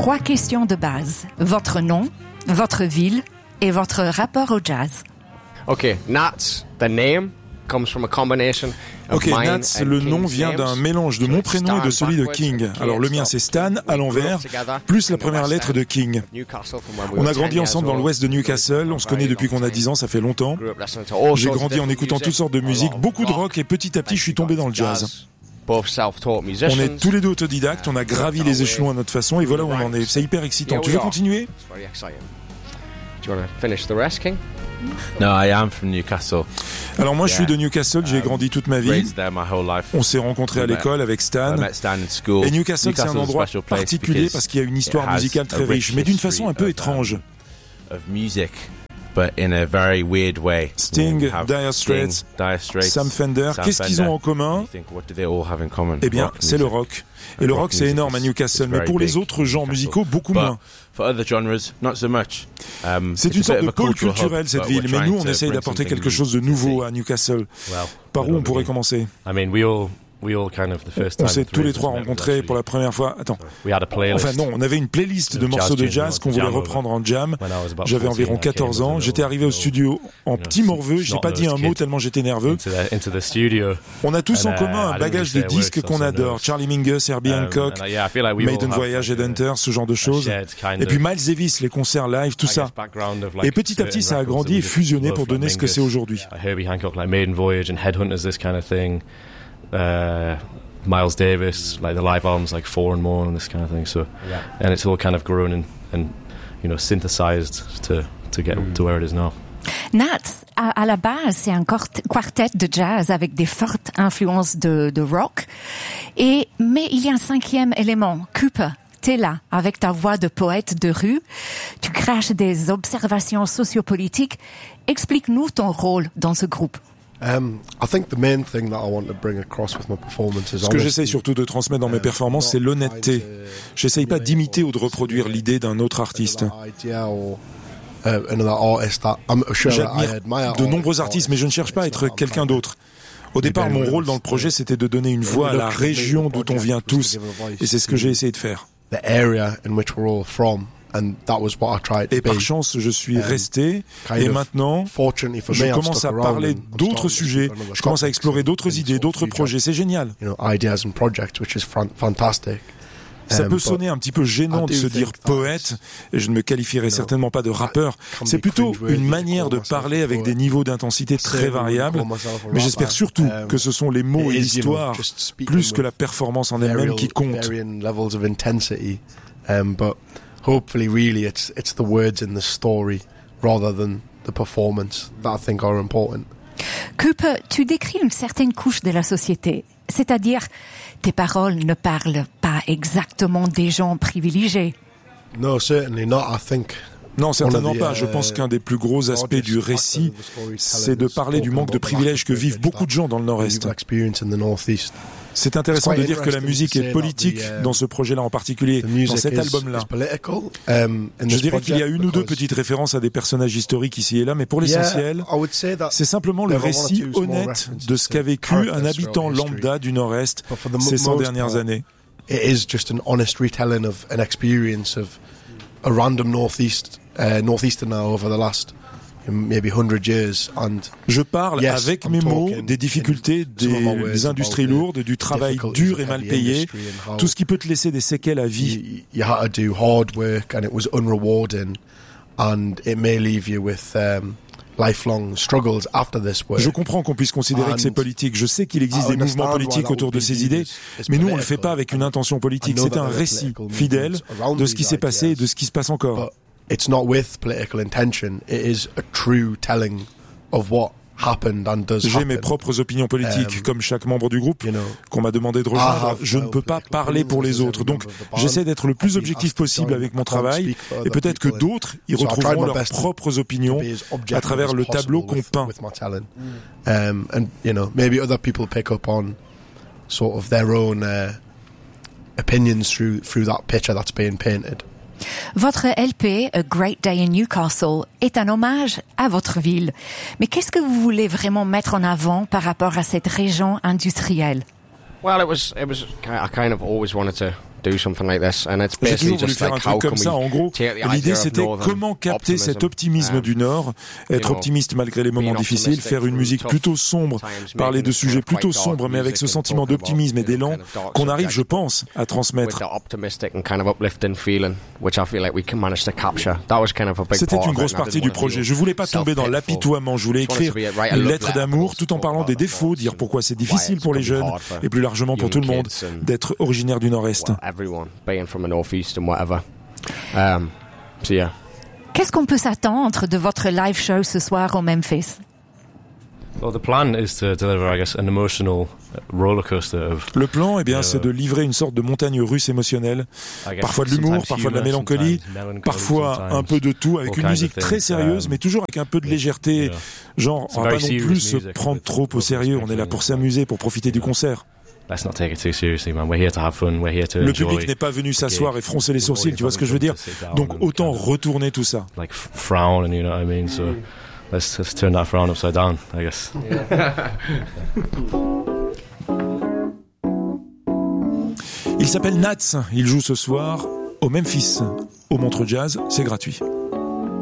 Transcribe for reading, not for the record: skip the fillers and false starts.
3 questions de base. Votre nom, votre ville et votre rapport au jazz. Okay, Nats, the name comes from a combination of Ok, mine Nats, and le nom King's vient d'un names. mélange de mon prénom et de celui de King. Alors le mien c'est Stan, à l'envers, plus la première lettre de King. On a grandi ensemble dans l'ouest de Newcastle, on se connaît depuis qu'on a 10 ans, ça fait longtemps. J'ai grandi en écoutant toutes sortes de musique, beaucoup de rock, et petit à petit je suis tombé dans le jazz. On est tous les deux autodidactes, on a gravi les échelons à notre façon, et voilà où on en est. C'est hyper excitant. Tu veux continuer ? Do you want to finish the rest, King? No, I am from Newcastle. Alors moi je suis de Newcastle, j'ai grandi toute ma vie. Raised there my whole life. On s'est rencontrés à l'école avec Stan. I met Stan in school. Et Newcastle c'est un Newcastle's a endroit special place particulier parce qu'il y a une histoire it has musicale très a rich riche, mais d'une façon un peu history étrange. Of music, but in a very weird way. Sting, We have Dire Straits, Sting, Dire Straits, Sam Fender, qu'est-ce qu'ils ont en commun ? You think, what do they all have in common? Eh bien, Rock c'est le music. rock. Et le rock, c'est énorme à Newcastle, mais pour les autres genres musicaux, beaucoup moins. For other genres, not so much. C'est une sorte de pôle culturel, cette ville, mais nous, on essaye d'apporter quelque chose de nouveau à Newcastle. Par où on pourrait commencer ? On s'est tous les trois rencontrés pour la première fois. Attends. Enfin non, on avait une playlist de morceaux de jazz qu'on voulait reprendre en jam. J'avais environ 14 ans. J'étais arrivé au studio en petit morveux. J'ai pas dit un mot tellement j'étais nerveux. On a tous en commun un bagage de disques qu'on adore. Charlie Mingus, Herbie Hancock, Maiden Voyage, Headhunter, ce genre de choses. Et puis Miles Davis, les concerts live, tout ça. Et petit à petit, ça a grandi et fusionné pour donner ce que c'est aujourd'hui. Herbie Hancock, like Maiden Voyage and Headhunters, this kind of thing. Miles Davis, like the live albums like Four and More and this kind of thing. So, and it's all kind of grown and you know, synthesized to get to where it is now. Nats, à la base, c'est un quartet de jazz avec des fortes influences de rock. Mais il y a un 5e élément, Cooper. T'es là, avec ta voix de poète de rue. Tu craches des observations sociopolitiques. Explique-nous ton rôle dans ce groupe. Ce que j'essaye surtout de transmettre dans mes performances, c'est l'honnêteté. J'essaye pas d'imiter ou de reproduire l'idée d'un autre artiste. J'admire de nombreux artistes, mais je ne cherche pas à être quelqu'un d'autre. Au départ, mon rôle dans le projet, c'était de donner une voix à la région d'où on vient tous. Et c'est ce que j'ai essayé de faire. Et par chance, je suis resté, et maintenant, je commence à parler d'autres sujets, je commence à explorer d'autres idées, d'autres projets, c'est génial. Ça peut sonner un petit peu gênant de se dire poète, et je ne me qualifierais certainement pas de rappeur. C'est plutôt une manière de parler avec des niveaux d'intensité très variables, mais j'espère surtout que ce sont les mots et l'histoire, plus que la performance en elle-même qui comptent. Hopefully, really, it's the words in the story rather than the performance that I think are important. Cooper, tu décris une certaine couche de la société, c'est-à-dire tes paroles ne parlent pas exactement des gens privilégiés. No, certainly not. I think. Non, certainement pas. Je pense qu'un des plus gros aspects du récit, c'est de parler du manque de privilèges que vivent beaucoup de gens dans le Nord-Est. C'est intéressant de dire que la musique est politique dans ce projet-là en particulier, dans cet album-là. Je dirais qu'il y a une ou deux petites références à des personnages historiques ici et là, mais pour l'essentiel, c'est simplement le récit honnête de ce qu'a vécu un habitant lambda du Nord-Est ces 100 dernières années. It is just an honest retelling of an experience of a random northeasterner over the last maybe 100 years. And je parle avec mes mots des difficultés des industries lourdes, du travail dur et mal payé, tout ce qui peut te laisser des séquelles à vie. You had to do hard work and it was unrewarding and it may leave you with lifelong struggles after this work. Je comprends qu'on puisse considérer que c'est politique. Je sais qu'il existe des mouvements politiques autour de ces idées, mais nous on le fait pas avec une intention politique. C'est un récit fidèle de ce qui s'est passé et de ce qui se passe encore. It's not with political intention. It is a true telling of what happened and does happen. J'ai mes propres opinions politiques, comme chaque membre du groupe qu'on m'a demandé de rejoindre. Je ne peux pas parler pour les autres, donc j'essaie d'être le plus objectif possible avec mon travail, et peut-être que d'autres y retrouveront leurs propres opinions à travers le tableau qu'on peint. And maybe other people pick up on sort of their own opinions through that picture that's being painted. Votre LP, A Great Day in Newcastle, est un hommage à votre ville. Mais qu'est-ce que vous voulez vraiment mettre en avant par rapport à cette région industrielle? Well, it was. I kind of always wanted to do something like this, and it's J'ai basically toujours voulu just faire like un how truc can comme ça. En gros, l'idée c'était comment capter cet optimisme du Nord, être optimiste malgré les moments difficiles, faire une musique plutôt sombre, parler de sujets plutôt sombres, mais avec ce sentiment d'optimisme et d'élan qu'on arrive, je pense, à transmettre. C'était une grosse partie du projet. Je voulais pas tomber dans l'apitoiement, je voulais écrire une lettre d'amour tout en parlant des défauts, dire pourquoi c'est difficile pour les jeunes et plus largement pour tout le monde d'être originaire du Nord-Est. Qu'est-ce qu'on peut s'attendre de votre live show ce soir au Memphis? Well, the plan is to deliver, I guess, an emotional roller coaster of. Le plan, eh bien, c'est de livrer une sorte de montagne russe émotionnelle. Parfois de l'humour, parfois de la mélancolie, parfois un peu de tout, avec une musique très sérieuse, mais toujours avec un peu de légèreté. Genre, on va pas non plus se prendre trop au sérieux. On est là pour s'amuser, pour profiter du concert. Let's not take it too seriously, man. We're here to have fun. We're here to enjoy. Le public n'est pas venu s'asseoir et froncer les sourcils, tu vois ce que je veux dire? Donc autant retourner tout ça. Like frown, and you know what I mean. So let's turn that frown upside down, I guess. Il s'appelle Nats. Il joue ce soir au Memphis, au Montreux Jazz. C'est gratuit.